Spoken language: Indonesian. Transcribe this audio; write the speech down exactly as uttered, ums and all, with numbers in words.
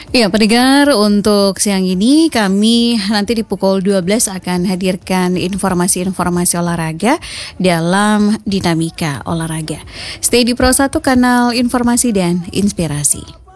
Ya, pendengar, untuk siang ini kami nanti di pukul dua belas akan hadirkan informasi-informasi olahraga dalam Dinamika Olahraga. Stay di Pro satu, kanal informasi dan inspirasi.